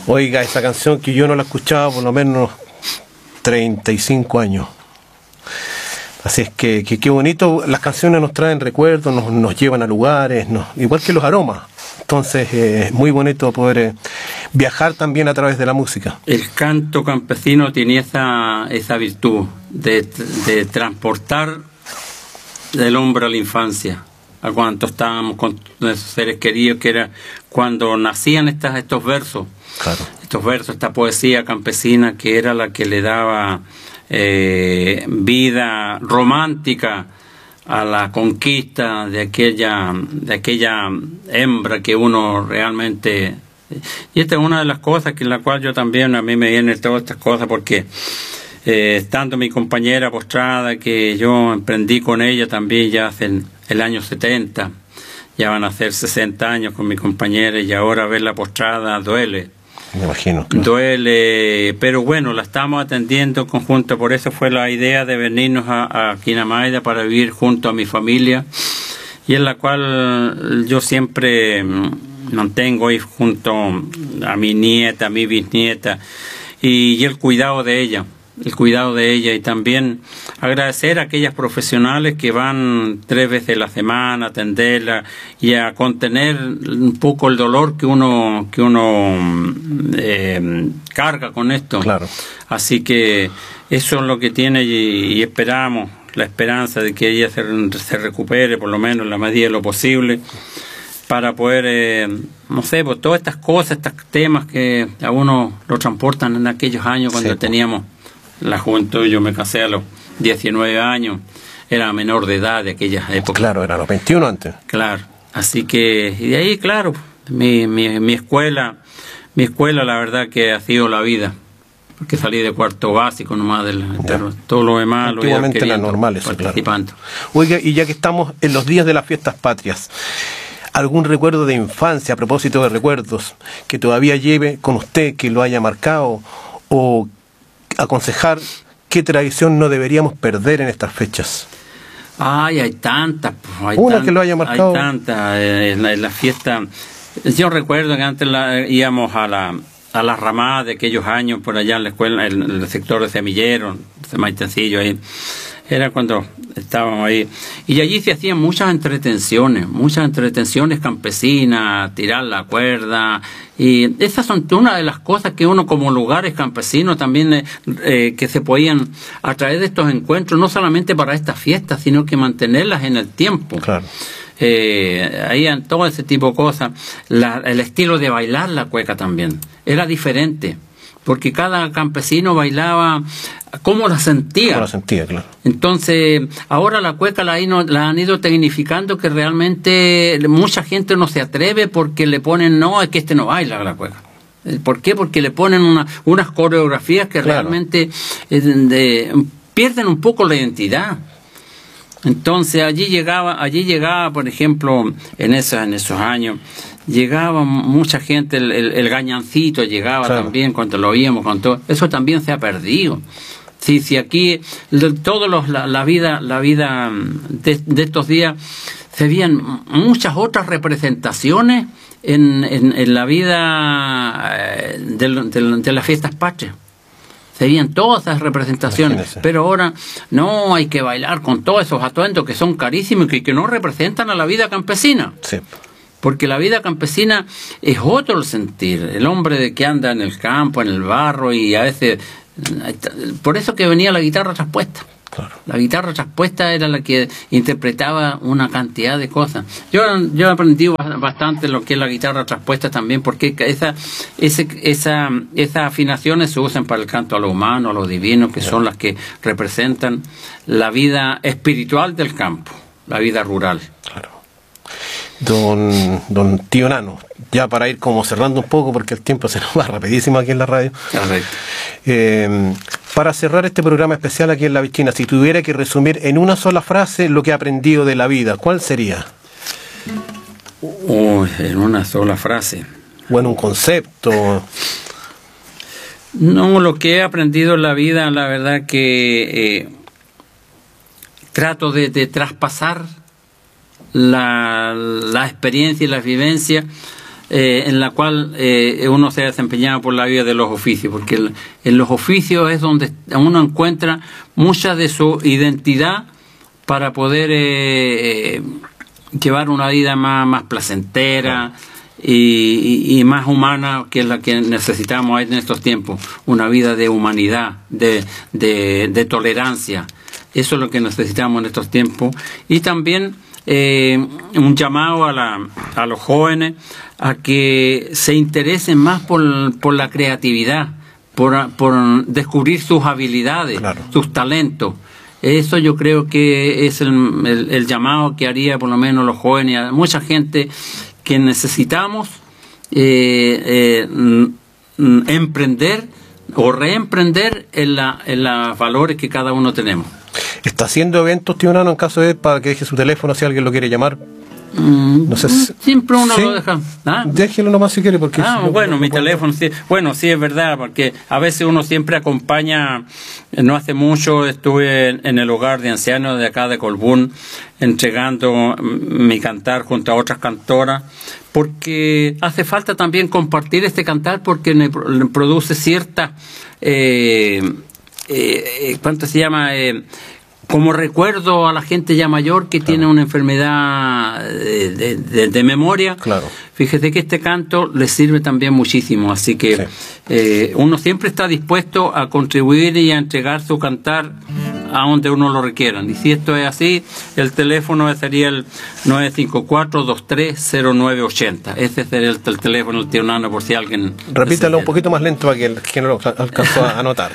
Oiga, esa canción que yo no la escuchaba por lo menos 35 años. Así es que qué bonito, las canciones nos traen recuerdos, nos llevan a lugares, igual que los aromas. Entonces es muy bonito poder viajar también a través de la música. El canto campesino tiene esa virtud de transportar del hombre a la infancia, a cuando estábamos con nuestros seres queridos, que era cuando nacían estos versos. Claro. Estos versos, esta poesía campesina que era la que le daba vida romántica a la conquista de aquella hembra que uno realmente... Y esta es una de las cosas que en la cual yo también, a mí me vienen todas estas cosas, porque estando mi compañera postrada, que yo emprendí con ella también ya hace el año 70, ya van a hacer 60 años con mi compañera, y ahora verla postrada duele. Me imagino. Claro. Duele, pero bueno, la estamos atendiendo en conjunto. Por eso fue la idea de venirnos a Quinamaida para vivir junto a mi familia, y en la cual yo siempre mantengo ahí junto a mi nieta, a mi bisnieta, y el cuidado de ella. Y también agradecer a aquellas profesionales que van 3 veces a la semana a atenderla y a contener un poco el dolor que uno carga con esto. Claro. Así que eso es lo que tiene, y esperamos, la esperanza de que ella se recupere por lo menos en la medida de lo posible, para poder, no sé, pues todas estas cosas, estos temas que a uno lo transportan en aquellos años cuando sí, teníamos la juventud. Yo me casé a los 19 años, era menor de edad de aquellas épocas. Claro, era los 21 antes. Claro, así que, y de ahí, claro, mi escuela, la verdad que ha sido la vida, porque salí de cuarto básico nomás, pero todo lo demás lo he ido antiguamente era normal eso, participando. Claro. Oiga, y ya que estamos en los días de las fiestas patrias, ¿algún recuerdo de infancia, a propósito de recuerdos, que todavía lleve con usted, que lo haya marcado, o aconsejar qué tradición no deberíamos perder en estas fechas? Ay, hay tantas. Que lo haya marcado. Hay tantas. En la fiesta, yo recuerdo que antes íbamos a la ramada de aquellos años por allá en la escuela, en el sector de Semillero, de Maitencillo, ahí. Era cuando estábamos ahí. Y allí se hacían muchas entretenciones campesinas, tirar la cuerda. Y esas son una de las cosas que uno, como lugares campesinos también, que se podían, a través de estos encuentros, no solamente para estas fiestas, sino que mantenerlas en el tiempo. Claro. Ahí en todo ese tipo de cosas. El estilo de bailar la cueca también era diferente, porque cada campesino bailaba como la sentía. Como la sentía, claro. Entonces, ahora la cueca la han ido tecnificando, que realmente mucha gente no se atreve porque le ponen, no, es que no baila la cueca. ¿Por qué? Porque le ponen unas coreografías que claro, realmente pierden un poco la identidad. Entonces, allí llegaba, por ejemplo, en esos años, llegaba mucha gente, el gañancito llegaba, claro, también cuando lo oíamos con todo. Eso también se ha perdido. Si aquí la vida de estos días, se veían muchas otras representaciones en la vida de las fiestas patrias. Se veían todas esas representaciones. Imagínese. Pero ahora no, hay que bailar con todos esos atuendos que son carísimos y que no representan a la vida campesina. Sí. Porque la vida campesina es otro el sentir. El hombre que anda en el campo, en el barro, y a veces... Por eso que venía la guitarra traspuesta. Claro. La guitarra traspuesta era la que interpretaba una cantidad de cosas. Yo he aprendido bastante lo que es la guitarra traspuesta también, porque esas afinaciones se usan para el canto a lo humano, a lo divino, que son las que representan la vida espiritual del campo, la vida rural. Claro. Don Tío Nano, ya para ir como cerrando un poco, porque el tiempo se nos va rapidísimo aquí en la radio. Para cerrar este programa especial aquí en La Vichina, si tuviera que resumir en una sola frase lo que he aprendido de la vida, ¿cuál sería? En una sola frase. O en un concepto. No, lo que he aprendido en la vida, la verdad que trato de traspasar la experiencia y la vivencia en la cual uno se ha desempeñado por la vía de los oficios, porque en los oficios es donde uno encuentra mucha de su identidad para poder llevar una vida más placentera y más humana, que es la que necesitamos en estos tiempos, una vida de humanidad, de tolerancia. Eso es lo que necesitamos en estos tiempos. Y también un llamado a los jóvenes a que se interesen más por la creatividad, por descubrir sus habilidades, sus talentos. Eso yo creo que es el llamado que haría por lo menos los jóvenes, a mucha gente que necesitamos emprender o reemprender en los valores que cada uno tenemos. ¿Está haciendo eventos, tío Nano, en caso de para que deje su teléfono si alguien lo quiere llamar? No sé si... Siempre uno lo deja. Déjelo nomás si quiere, porque... bueno, mi teléfono, sí. Bueno, sí, es verdad, porque a veces uno siempre acompaña. No hace mucho estuve en el hogar de ancianos de acá de Colbún, entregando mi cantar junto a otras cantoras, porque hace falta también compartir este cantar, porque le produce cierta... ¿cuánto se llama? Como recuerdo a la gente ya mayor que tiene una enfermedad de memoria. Claro. Fíjese que este canto les sirve también muchísimo, así que uno siempre está dispuesto a contribuir y a entregar su cantar a donde uno lo requiera. Y si esto es así, el teléfono sería el 954-230980. Ese sería el teléfono del tío Nano, por si alguien... Repítalo un poquito más lento para que no lo alcanzó a anotar.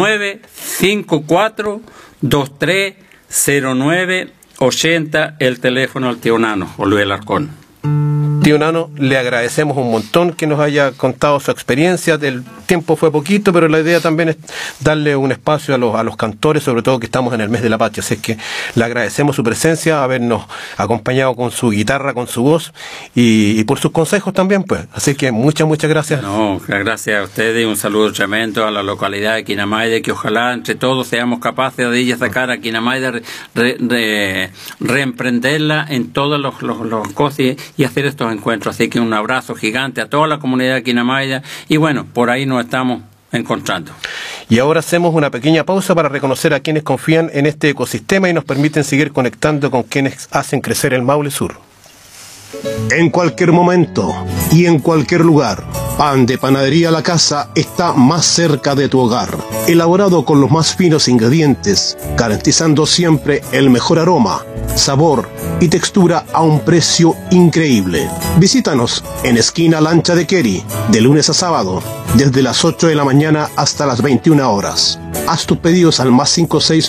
954-230980, el teléfono del tío Nano, o Luis Alarcón. Tío Nano, le agradecemos un montón que nos haya contado su experiencia. El tiempo fue poquito, pero la idea también es darle un espacio a los cantores, sobre todo que estamos en el mes de la patria. Así es que le agradecemos su presencia, habernos acompañado con su guitarra, con su voz y por sus consejos también, pues. Así que muchas gracias. No, gracias a ustedes y un saludo tremendo a la localidad de Quinamaida, que ojalá entre todos seamos capaces de sacar a Quinamaida, reemprenderla en todas las cosas y hacer estos encuentros. Así que un abrazo gigante a toda la comunidad de Quinamaida y bueno, por ahí nos estamos encontrando. Y ahora hacemos una pequeña pausa para reconocer a quienes confían en este ecosistema y nos permiten seguir conectando con quienes hacen crecer el Maule Sur. En cualquier momento y en cualquier lugar, Pan de Panadería La Casa está más cerca de tu hogar. Elaborado con los más finos ingredientes, garantizando siempre el mejor aroma, sabor y textura a un precio increíble. Visítanos en esquina Lancha de Queri, de lunes a sábado, desde las 8 de la mañana hasta las 21 horas. Haz tus pedidos al más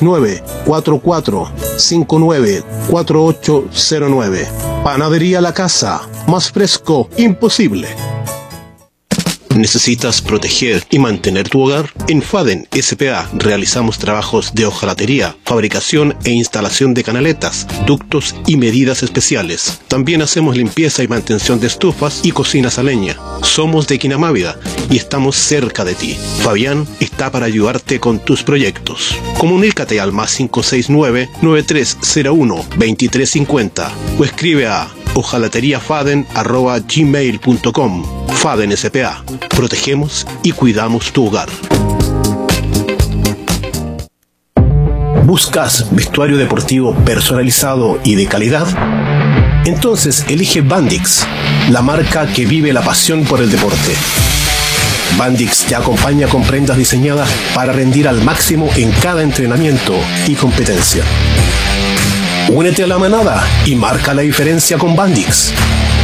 569-4459-4809. Panadería La Casa, más fresco, imposible. ¿Necesitas proteger y mantener tu hogar? En Faden S.p.A. realizamos trabajos de hojalatería, fabricación e instalación de canaletas, ductos y medidas especiales. También hacemos limpieza y mantención de estufas y cocinas a leña. Somos de Quinamávida y estamos cerca de ti. Fabián está para ayudarte con tus proyectos. Comunícate al más 569-9301-2350 o escribe a hojalateriafaden@gmail.com. Faden S.p.A. Protegemos y cuidamos tu hogar. ¿Buscas vestuario deportivo personalizado y de calidad? Entonces elige Bandix, la marca que vive la pasión por el deporte. Bandix te acompaña con prendas diseñadas para rendir al máximo en cada entrenamiento y competencia. Únete a la manada y marca la diferencia con Bandix.